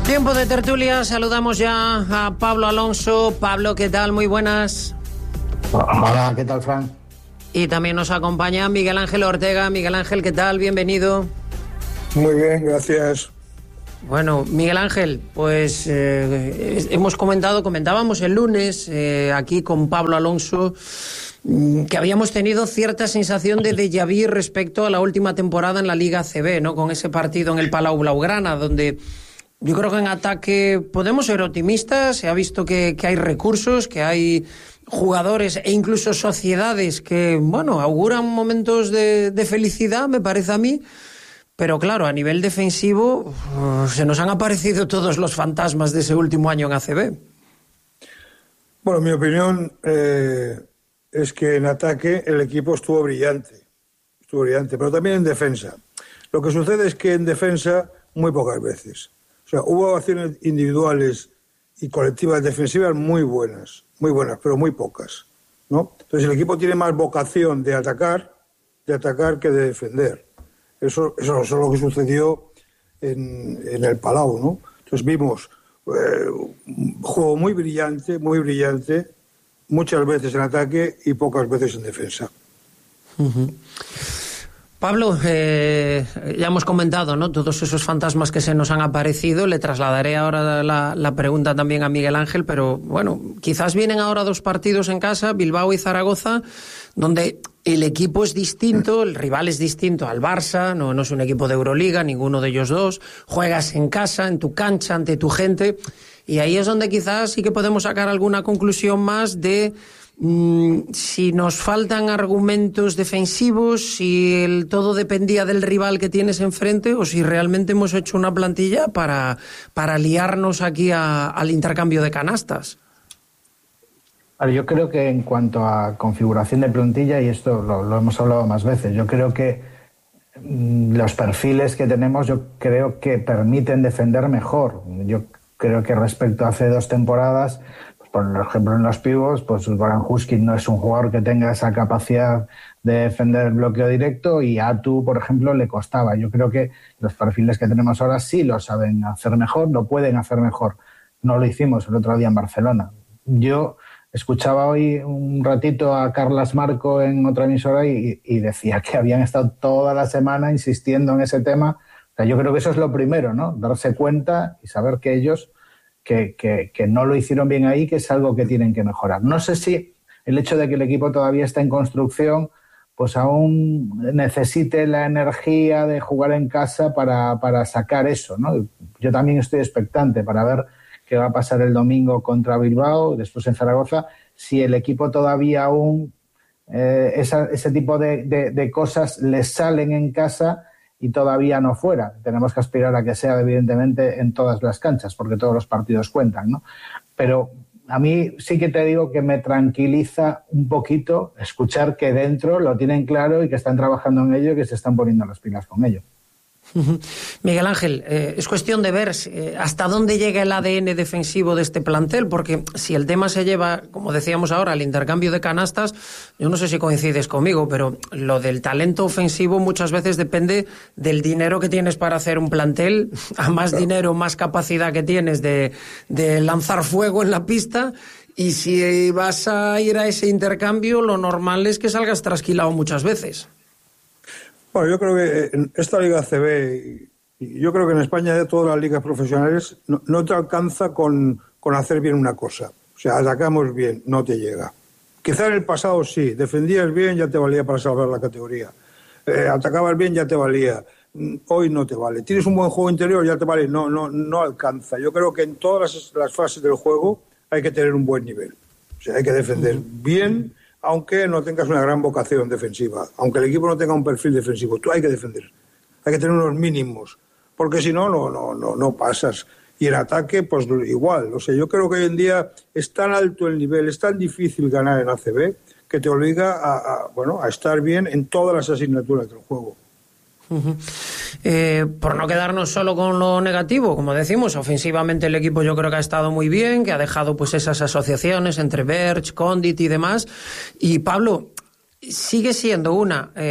Tiempo de tertulia, saludamos ya a Pablo Alonso. Pablo, ¿qué tal? Muy buenas. Hola, ¿qué tal, Fran? Y también nos acompaña Miguel Ángel Ortega. Miguel Ángel, ¿qué tal? Bienvenido. Muy bien, gracias. Bueno, Miguel Ángel, pues comentábamos el lunes aquí con Pablo Alonso que habíamos tenido cierta sensación de déjà vu respecto a la última temporada en la Liga ACB, ¿no? Con ese partido en el Palau Blaugrana, donde yo creo que en ataque podemos ser optimistas. Se ha visto que hay recursos, que hay jugadores e incluso sociedades que, bueno, auguran momentos de felicidad, me parece a mí. Pero claro, a nivel defensivo se nos han aparecido todos los fantasmas de ese último año en ACB. Bueno, mi opinión es que en ataque el equipo estuvo brillante, pero también en defensa. Lo que sucede es que en defensa muy pocas veces. O sea, hubo acciones individuales y colectivas defensivas muy buenas, pero muy pocas, ¿no? Entonces el equipo tiene más vocación de atacar que de defender. Eso es lo que sucedió en el Palau, ¿no? Entonces vimos un juego muy brillante, muchas veces en ataque y pocas veces en defensa. Uh-huh. Pablo, ya hemos comentado, ¿no?, todos esos fantasmas que se nos han aparecido. Le trasladaré ahora la pregunta también a Miguel Ángel, pero bueno, quizás vienen ahora dos partidos en casa, Bilbao y Zaragoza, donde el equipo es distinto, el rival es distinto al Barça, no es un equipo de Euroliga, ninguno de ellos dos. Juegas en casa, en tu cancha, ante tu gente, y ahí es donde quizás sí que podemos sacar alguna conclusión más de si nos faltan argumentos defensivos, si todo dependía del rival que tienes enfrente, o si realmente hemos hecho una plantilla para liarnos aquí al intercambio de canastas. Yo creo que en cuanto a configuración de plantilla, y esto lo hemos hablado más veces, yo creo que los perfiles que tenemos, yo creo que permiten defender mejor. Yo creo que respecto a hace 2 temporadas, por ejemplo en los pivots, pues Goran Huskin no es un jugador que tenga esa capacidad de defender el bloqueo directo, y a Atu, por ejemplo, le costaba. Yo creo que los perfiles que tenemos ahora sí lo saben hacer mejor, lo pueden hacer mejor. No lo hicimos el otro día en Barcelona. Yo escuchaba hoy un ratito a Carlas Marco en otra emisora y decía que habían estado toda la semana insistiendo en ese tema. O sea, yo creo que eso es lo primero, ¿no? Darse cuenta y saber que ellos que no lo hicieron bien ahí, que es algo que tienen que mejorar. No sé si el hecho de que el equipo todavía está en construcción, pues aún necesite la energía de jugar en casa para sacar eso, ¿no? Yo también estoy expectante para ver qué va a pasar el domingo contra Bilbao, después en Zaragoza, si el equipo todavía aún ese tipo de cosas les salen en casa y todavía no fuera. Tenemos que aspirar a que sea, evidentemente, en todas las canchas, porque todos los partidos cuentan, ¿no? Pero a mí sí que te digo que me tranquiliza un poquito escuchar que dentro lo tienen claro y que están trabajando en ello y que se están poniendo las pilas con ello. Miguel Ángel, es cuestión de ver hasta dónde llega el ADN defensivo de este plantel, porque si el tema se lleva, como decíamos ahora, al intercambio de canastas, yo no sé si coincides conmigo, pero lo del talento ofensivo muchas veces depende del dinero que tienes para hacer un plantel. A más dinero, más capacidad que tienes de lanzar fuego en la pista. Y si vas a ir a ese intercambio, lo normal es que salgas trasquilado muchas veces. Bueno, yo creo que en esta Liga ACB, y yo creo que en España de todas las ligas profesionales, no te alcanza con hacer bien una cosa. O sea, atacamos bien, no te llega. Quizá en el pasado sí, defendías bien, ya te valía para salvar la categoría. Atacabas bien, ya te valía. Hoy no te vale. Tienes un buen juego interior, ya te vale. No alcanza. Yo creo que en todas las fases del juego hay que tener un buen nivel. O sea, hay que defender bien, aunque no tengas una gran vocación defensiva, aunque el equipo no tenga un perfil defensivo, tú hay que defender, hay que tener unos mínimos, porque si no pasas. Y en ataque, pues igual. O sea, yo creo que hoy en día es tan alto el nivel, es tan difícil ganar en ACB, que te obliga a estar bien en todas las asignaturas del juego. Uh-huh. Por no quedarnos solo con lo negativo, como decimos, ofensivamente el equipo yo creo que ha estado muy bien, que ha dejado pues esas asociaciones entre Berch, Condit y demás. Y Pablo, sigue siendo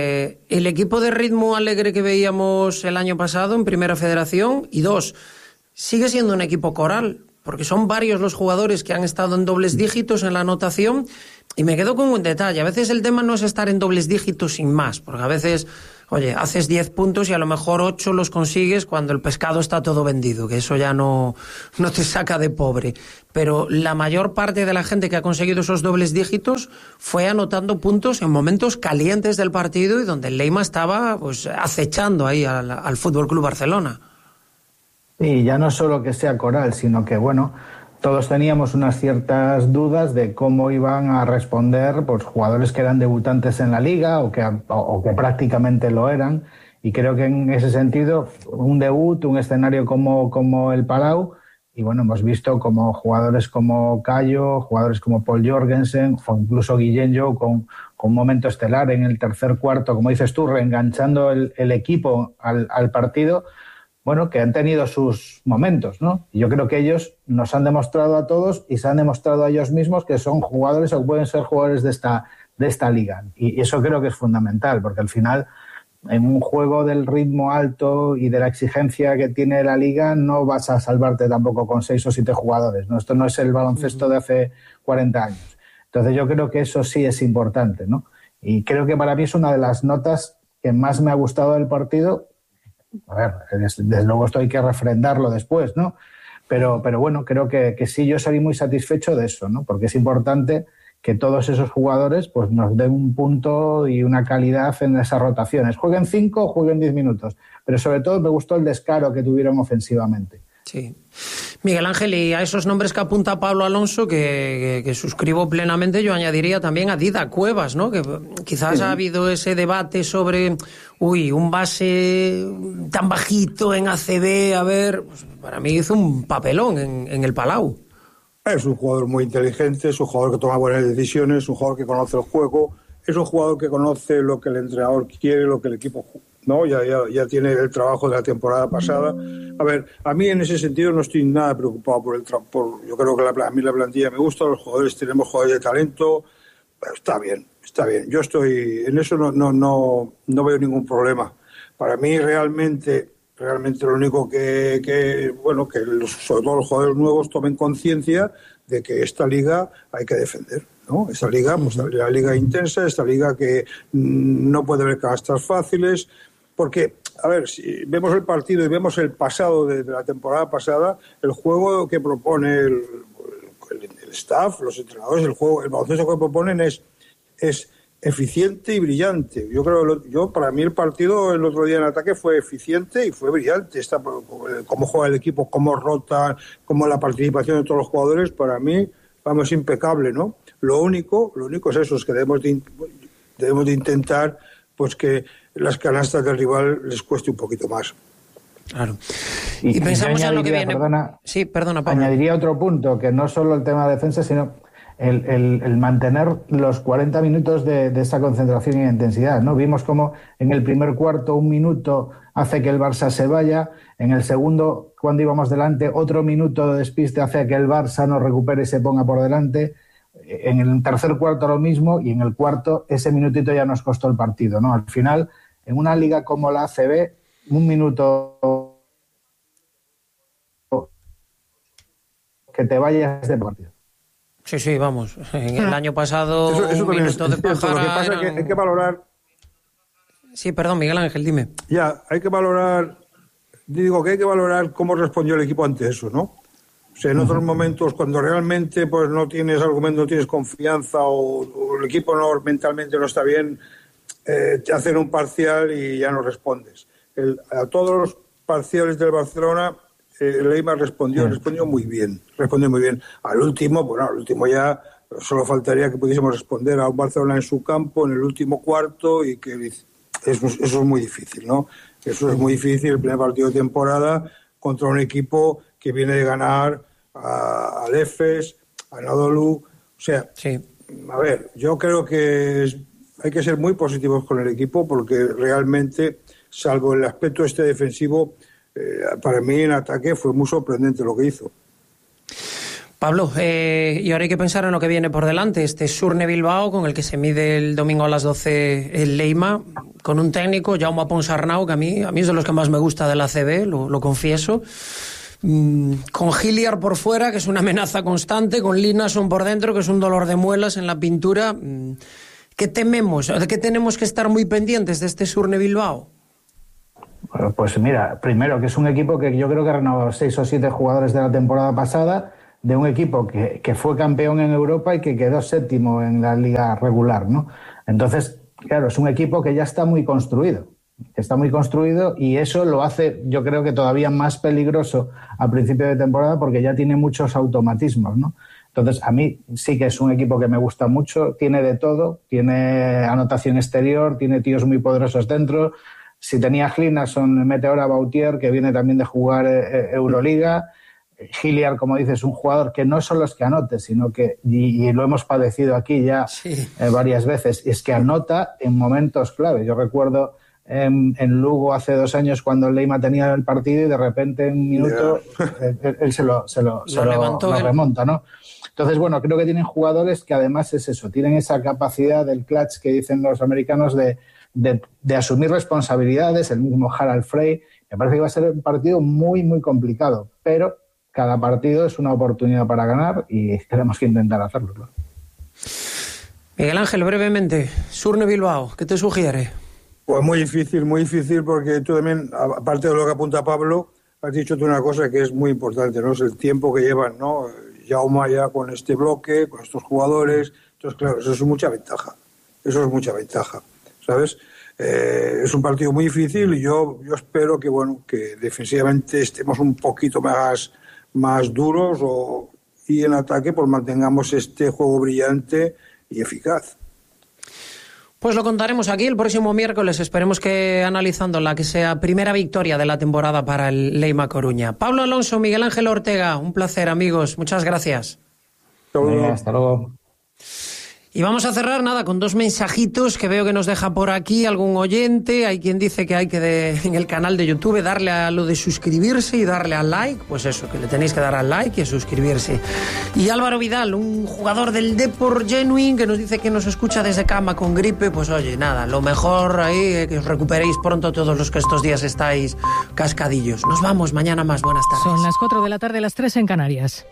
el equipo de ritmo alegre que veíamos el año pasado en Primera Federación, y 2, sigue siendo un equipo coral, porque son varios los jugadores que han estado en dobles dígitos en la anotación, y me quedo con un detalle. A veces el tema no es estar en dobles dígitos sin más, porque a veces, oye, haces 10 puntos y a lo mejor 8 los consigues cuando el pescado está todo vendido, que eso ya no te saca de pobre. Pero la mayor parte de la gente que ha conseguido esos dobles dígitos fue anotando puntos en momentos calientes del partido y donde el Leima estaba pues acechando ahí al Fútbol Club Barcelona. Y ya no solo que sea coral, sino que, bueno, todos teníamos unas ciertas dudas de cómo iban a responder pues, jugadores que eran debutantes en la Liga o que prácticamente lo eran. Y creo que en ese sentido, un debut, un escenario como el Palau, y bueno, hemos visto como jugadores como Cayo, jugadores como Paul Jorgensen o incluso Guillenjo con un momento estelar en el tercer cuarto, como dices tú, reenganchando el equipo al partido. Bueno, que han tenido sus momentos, ¿no? Y yo creo que ellos nos han demostrado a todos y se han demostrado a ellos mismos que son jugadores o pueden ser jugadores de esta liga. Y eso creo que es fundamental, porque al final, en un juego del ritmo alto y de la exigencia que tiene la liga, no vas a salvarte tampoco con 6 o 7 jugadores, ¿no? Esto no es el baloncesto de hace 40 años. Entonces yo creo que eso sí es importante, ¿no? Y creo que para mí es una de las notas que más me ha gustado del partido. A ver, desde luego esto hay que refrendarlo después, ¿no? Pero bueno, creo que sí, yo salí muy satisfecho de eso, ¿no? Porque es importante que todos esos jugadores pues nos den un punto y una calidad en esas rotaciones. Jueguen 5 o jueguen 10 minutos. Pero sobre todo me gustó el descaro que tuvieron ofensivamente. Sí. Miguel Ángel, y a esos nombres que apunta Pablo Alonso, que suscribo plenamente, yo añadiría también a Dida Cuevas, ¿no? Que quizás ha habido ese debate sobre, un base tan bajito en ACB, a ver, pues para mí hizo un papelón en el Palau. Es un jugador muy inteligente, es un jugador que toma buenas decisiones, es un jugador que conoce el juego, es un jugador que conoce lo que el entrenador quiere, lo que el equipo, ¿no? Ya tiene el trabajo de la temporada pasada. A ver, a mí en ese sentido no estoy nada preocupado yo creo que a mí la plantilla me gusta, los jugadores, tenemos jugadores de talento, pero está bien. Yo estoy, en eso no veo ningún problema. Para mí realmente lo único que sobre todo los jugadores nuevos tomen conciencia de que esta liga hay que defender, ¿no? Esta liga, pues la liga intensa, esta liga que no puede haber canastas fáciles, porque, a ver, si vemos el partido y vemos el pasado de la temporada pasada, el juego que propone el staff, los entrenadores, el baloncesto que proponen es eficiente y brillante. Para mí el partido el otro día en ataque fue eficiente y fue brillante. Cómo juega el equipo, cómo rota, cómo la participación de todos los jugadores, para mí, vamos, impecable, ¿no? Lo único es eso, es que debemos de intentar pues que las canastas del rival les cueste un poquito más. Claro. Y pensamos en lo que viene. Perdona, Pablo. Añadiría otro punto, que no solo el tema de defensa, sino el mantener los 40 minutos de esa concentración y intensidad, ¿no? Vimos como en el primer cuarto 1 minuto hace que el Barça se vaya, en el segundo, cuando íbamos delante, otro minuto de despiste hace que el Barça no recupere y se ponga por delante, en el tercer cuarto lo mismo, y en el cuarto ese minutito ya nos costó el partido, ¿no? Al final, en una liga como la ACB, 1 minuto que te vayas de partido. Sí, vamos. En el año pasado, eso un minuto de pájara. Lo que pasa es que hay que valorar. Sí, perdón, Miguel Ángel, dime. Hay que valorar. Digo que hay que valorar cómo respondió el equipo ante eso, ¿no? O sea, en otros momentos, cuando realmente pues no tienes argumento, no tienes confianza o el equipo mentalmente no está bien, te hacen un parcial y ya no respondes. A todos los parciales del Barcelona, Leima respondió muy bien. Al último ya solo faltaría que pudiésemos responder a un Barcelona en su campo en el último cuarto, y que eso es muy difícil, ¿no? Eso es muy difícil, el primer partido de temporada contra un equipo que viene de ganar al Efes, a Anadolu. O sea, a ver, yo creo que hay que ser muy positivos con el equipo, porque realmente, salvo el aspecto defensivo, para mí en ataque fue muy sorprendente lo que hizo. Pablo, y ahora hay que pensar en lo que viene por delante, este Surne Bilbao, con el que se mide el domingo a las 12 el Leima, con un técnico, Jaume Ponsarnau, que a mí es de los que más me gusta de la ACB, lo confieso. con Hilliard por fuera, que es una amenaza constante, con Linason por dentro, que es un dolor de muelas en la pintura. ¿Qué tememos? ¿De qué tenemos que estar muy pendientes de este Surne Bilbao? Bueno, pues mira, primero que es un equipo que yo creo que renovó 6 o 7 jugadores de la temporada pasada, de un equipo que fue campeón en Europa y que quedó 7º en la liga regular, ¿no? Entonces, claro, es un equipo que ya está muy construido. Y eso lo hace, yo creo que todavía más peligroso a principio de temporada porque ya tiene muchos automatismos, ¿no? Entonces, a mí sí que es un equipo que me gusta mucho, tiene de todo, tiene anotación exterior, tiene tíos muy poderosos dentro. Si tenía Linason, mete ahora a Bautier, que viene también de jugar Euroliga. Hilliard, como dices, es un jugador que no solo es que anote, sino que, y lo hemos padecido aquí ya varias veces, es que anota en momentos clave. Yo recuerdo en Lugo hace 2 años cuando Leyma tenía el partido y de repente en un minuto él se lo remonta, ¿no? Entonces, bueno, creo que tienen jugadores que además es eso, tienen esa capacidad del clutch que dicen los americanos de asumir responsabilidades, el mismo Harald Frey. Me parece que va a ser un partido muy, muy complicado, pero cada partido es una oportunidad para ganar y tenemos que intentar hacerlo, ¿no? Miguel Ángel, brevemente, Surne Bilbao, ¿qué te sugiere? Pues muy difícil porque tú también, aparte de lo que apunta Pablo, has dicho tú una cosa que es muy importante, ¿no? Es el tiempo que llevan, ¿no? Jaume ya con este bloque, con estos jugadores. Entonces, claro, eso es mucha ventaja, ¿sabes? Es un partido muy difícil y yo espero que, bueno, que defensivamente estemos un poquito más duros y en ataque pues mantengamos este juego brillante y eficaz. Pues lo contaremos aquí el próximo miércoles. Esperemos que analizando la que sea primera victoria de la temporada para el Leyma Coruña. Pablo Alonso, Miguel Ángel Ortega, un placer, amigos. Muchas gracias. Hasta luego. Y vamos a cerrar, con 2 mensajitos que veo que nos deja por aquí algún oyente. Hay quien dice que hay que en el canal de YouTube darle a lo de suscribirse y darle al like. Pues eso, que le tenéis que dar al like y a suscribirse. Y Álvaro Vidal, un jugador del Depor Genuine, que nos dice que nos escucha desde cama con gripe. Pues oye, lo mejor ahí, que os recuperéis pronto todos los que estos días estáis cascadillos. Nos vamos, mañana más. Buenas tardes. Son las 4 de la tarde, las 3 en Canarias.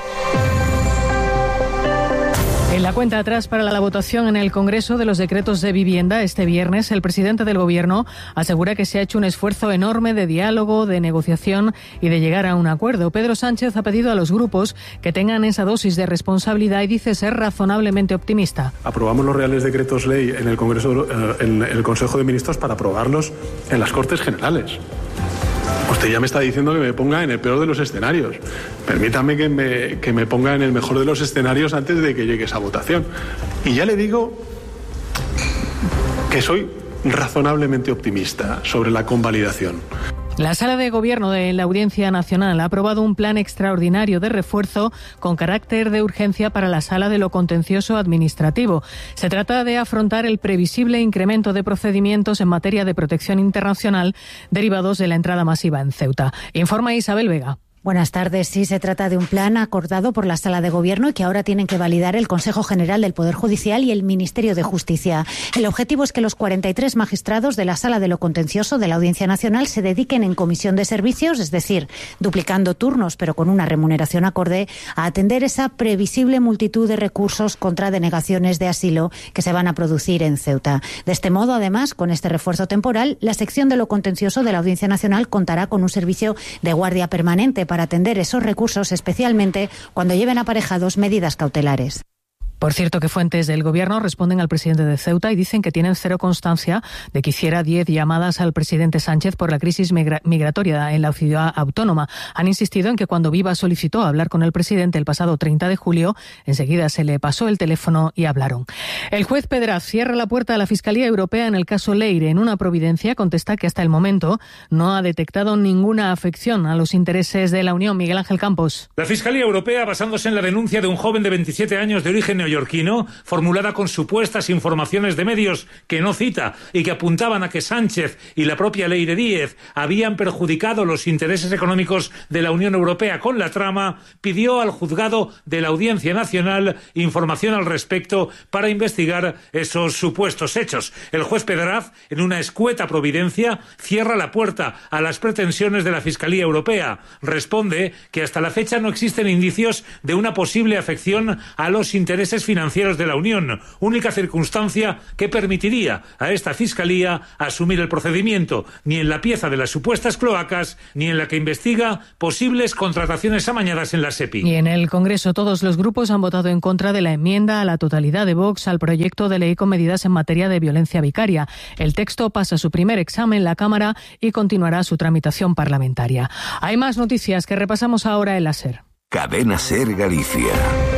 En la cuenta atrás para la votación en el Congreso de los decretos de vivienda este viernes, el presidente del Gobierno asegura que se ha hecho un esfuerzo enorme de diálogo, de negociación y de llegar a un acuerdo. Pedro Sánchez ha pedido a los grupos que tengan esa dosis de responsabilidad y dice ser razonablemente optimista. Aprobamos los reales decretos ley en el Congreso, en el Consejo de Ministros para aprobarlos en las Cortes Generales. Usted ya me está diciendo que me ponga en el peor de los escenarios. Permítame que me ponga en el mejor de los escenarios antes de que llegue esa votación. Y ya le digo que soy razonablemente optimista sobre la convalidación. La Sala de Gobierno de la Audiencia Nacional ha aprobado un plan extraordinario de refuerzo con carácter de urgencia para la Sala de lo Contencioso Administrativo. Se trata de afrontar el previsible incremento de procedimientos en materia de protección internacional derivados de la entrada masiva en Ceuta. Informa Isabel Vega. Buenas tardes. Sí, se trata de un plan acordado por la Sala de Gobierno y que ahora tienen que validar el Consejo General del Poder Judicial y el Ministerio de Justicia. El objetivo es que los 43 magistrados de la Sala de lo Contencioso de la Audiencia Nacional se dediquen en comisión de servicios, es decir, duplicando turnos pero con una remuneración acorde, a atender esa previsible multitud de recursos contra denegaciones de asilo que se van a producir en Ceuta. De este modo, además, con este refuerzo temporal, la sección de lo contencioso de la Audiencia Nacional contará con un servicio de guardia permanente para atender esos recursos, especialmente cuando lleven aparejados medidas cautelares. Por cierto, que fuentes del Gobierno responden al presidente de Ceuta y dicen que tienen cero constancia de que hiciera 10 llamadas al presidente Sánchez por la crisis migratoria en la ciudad autónoma. Han insistido en que cuando Viva solicitó hablar con el presidente el pasado 30 de julio, enseguida se le pasó el teléfono y hablaron. El juez Pedraz cierra la puerta a la Fiscalía Europea en el caso Leire. En una providencia contesta que hasta el momento no ha detectado ninguna afección a los intereses de la Unión. Miguel Ángel Campos. La Fiscalía Europea, basándose en la denuncia de un joven de 27 años de origen neoyorquino neoyorquino, formulada con supuestas informaciones de medios que no cita y que apuntaban a que Sánchez y la propia Leire Díez habían perjudicado los intereses económicos de la Unión Europea con la trama, pidió al juzgado de la Audiencia Nacional información al respecto para investigar esos supuestos hechos. El juez Pedraz, en una escueta providencia, cierra la puerta a las pretensiones de la Fiscalía Europea. Responde que hasta la fecha no existen indicios de una posible afección a los intereses financieros de la Unión, única circunstancia que permitiría a esta Fiscalía asumir el procedimiento, ni en la pieza de las supuestas cloacas, ni en la que investiga posibles contrataciones amañadas en la SEPI. Y en el Congreso todos los grupos han votado en contra de la enmienda a la totalidad de Vox al proyecto de ley con medidas en materia de violencia vicaria. El texto pasa su primer examen en la Cámara y continuará su tramitación parlamentaria. Hay más noticias que repasamos ahora en la SER. Cadena SER Galicia.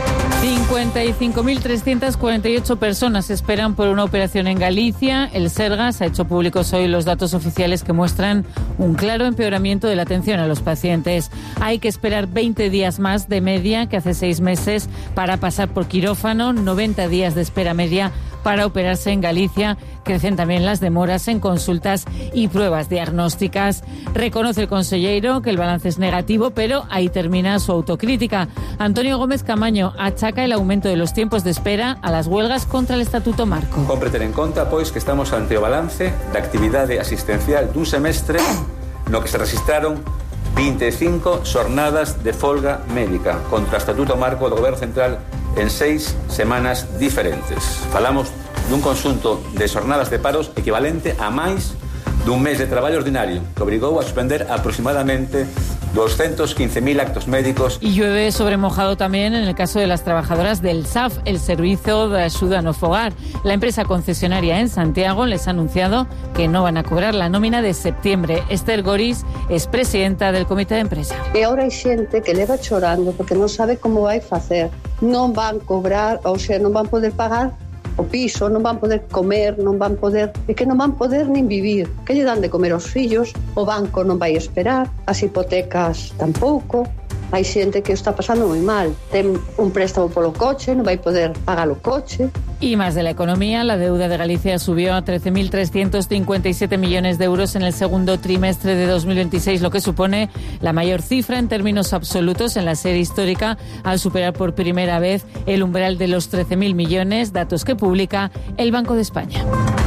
55.348 personas esperan por una operación en Galicia. El Sergas ha hecho públicos hoy los datos oficiales que muestran un claro empeoramiento de la atención a los pacientes. Hay que esperar 20 días más de media que hace 6 meses para pasar por quirófano, 90 días de espera media para operarse en Galicia. Crecen también las demoras en consultas y pruebas diagnósticas. Reconoce el conselleiro que el balance es negativo, pero ahí termina su autocrítica. Antonio Gómez Camaño achaca el aumento de los tiempos de espera a las huelgas contra el Estatuto Marco. Compre ter en conta, pois, que estamos ante o balance da actividade asistencial dun semestre no que se registraron 25 xornadas de folga médica contra o Estatuto Marco do Goberno Central en 6 semanas diferentes. Falamos dun conxunto de xornadas de paros equivalente a máis dun mes de traballo ordinario que obrigou a suspender aproximadamente 215.000 actos médicos. Y llueve sobre mojado también en el caso de las trabajadoras del SAF, el Servicio de Axuda no Fogar. La empresa concesionaria en Santiago les ha anunciado que no van a cobrar la nómina de septiembre. Esther Goris es presidenta del comité de empresa. E ahora hai xente que leva chorando porque non sabe como vai facer. Non van cobrar, ou sea, non van poder pagar o piso, non van poder comer, non van poder, e que non van poder nin vivir. Que lle dan de comer aos fillos? O banco non vai esperar, as hipotecas tampouco. Hai xente que o está pasando moi mal. Ten un préstamo polo coche, non vai poder pagar o coche. Y más de la economía, la deuda de Galicia subió a 13.357 millones de euros en el segundo trimestre de 2026, lo que supone la mayor cifra en términos absolutos en la serie histórica, al superar por primera vez el umbral de los 13.000 millones, datos que publica el Banco de España.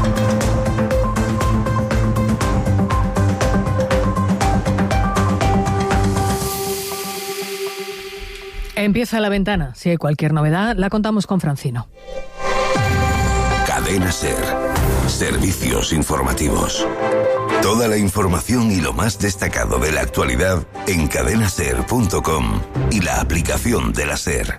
Empieza La Ventana. Si hay cualquier novedad, la contamos con Francino. Cadena SER. Servicios informativos. Toda la información y lo más destacado de la actualidad en cadenaser.com y la aplicación de la SER.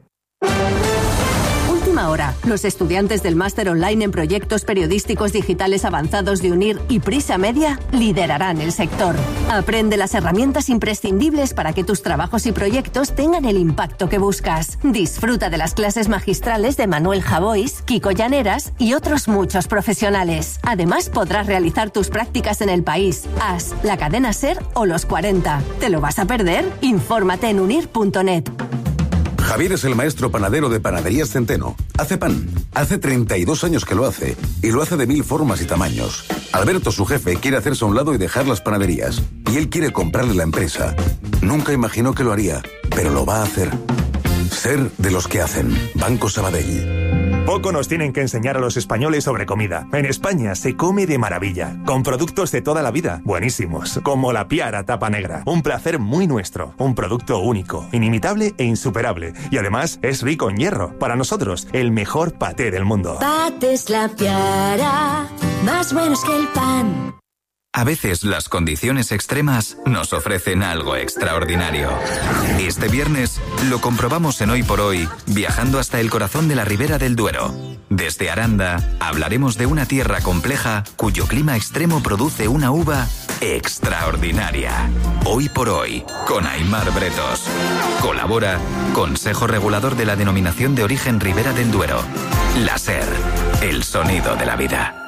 Hora. Los estudiantes del máster online en proyectos periodísticos digitales avanzados de UNIR y Prisa Media liderarán el sector. Aprende las herramientas imprescindibles para que tus trabajos y proyectos tengan el impacto que buscas. Disfruta de las clases magistrales de Manuel Javois, Kiko Llaneras y otros muchos profesionales. Además, podrás realizar tus prácticas en el país, AS, la cadena SER o los 40. ¿Te lo vas a perder? Infórmate en unir.net. Javier es el maestro panadero de Panaderías Centeno. Hace pan. Hace 32 años que lo hace. Y lo hace de 1000 formas y tamaños. Alberto, su jefe, quiere hacerse a un lado y dejar las panaderías. Y él quiere comprarle la empresa. Nunca imaginó que lo haría, pero lo va a hacer. Ser de los que hacen. Banco Sabadell. Poco nos tienen que enseñar a los españoles sobre comida. En España se come de maravilla, con productos de toda la vida, buenísimos, como la Piara tapa negra. Un placer muy nuestro, un producto único, inimitable e insuperable. Y además es rico en hierro. Para nosotros, el mejor paté del mundo. Patés La Piara, más buenos que el pan. A veces las condiciones extremas nos ofrecen algo extraordinario. Este viernes lo comprobamos en Hoy por Hoy, viajando hasta el corazón de la Ribera del Duero. Desde Aranda hablaremos de una tierra compleja cuyo clima extremo produce una uva extraordinaria. Hoy por Hoy, con Aimar Bretos. Colabora Consejo Regulador de la Denominación de Origen Ribera del Duero. La SER, el sonido de la vida.